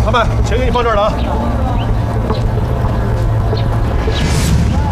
老板，钱给你放这儿了啊。